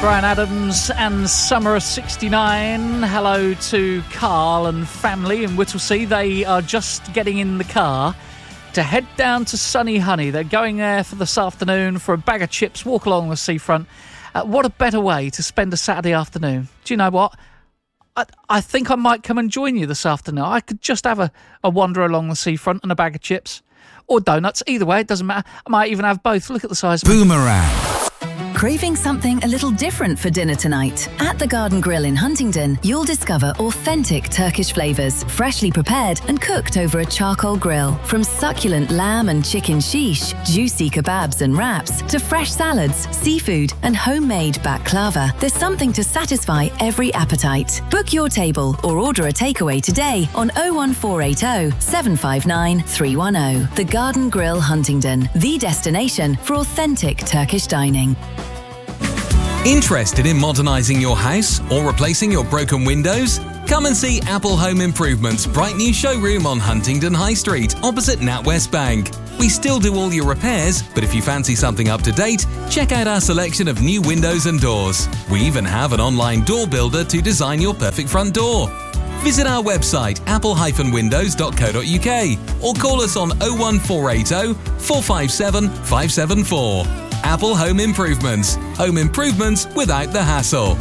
Bryan Adams and Summer of 69. Hello to Carl and family in Whittlesea. They are just getting in the car to head down to Sunny Honey. They're going there for this afternoon for a bag of chips, walk along the seafront. What a better way to spend a Saturday afternoon. Do you know what? I think I might come and join you this afternoon. I could just have a wander along the seafront and a bag of chips. Or donuts. Either way, it doesn't matter. I might even have both. Look at the size of Boomerang. Craving something a little different for dinner tonight? At the Garden Grill in Huntingdon, you'll discover authentic Turkish flavours, freshly prepared and cooked over a charcoal grill. From succulent lamb and chicken shish, juicy kebabs and wraps, to fresh salads, seafood and homemade baklava, there's something to satisfy every appetite. Book your table or order a takeaway today on 01480 759 310. The Garden Grill Huntingdon, the destination for authentic Turkish dining. Interested in modernising your house or replacing your broken windows? Come and see Apple Home Improvements' bright new showroom on Huntingdon High Street, opposite NatWest Bank. We still do all your repairs, but if you fancy something up to date, check out our selection of new windows and doors. We even have an online door builder to design your perfect front door. Visit our website apple-windows.co.uk or call us on 01480 457 574. Apple Home Improvements. Home improvements without the hassle.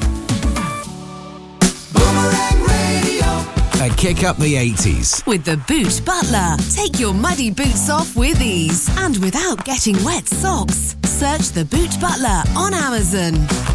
A kick up the 80s. With the Boot Butler. Take your muddy boots off with ease and without getting wet socks. Search the Boot Butler on Amazon.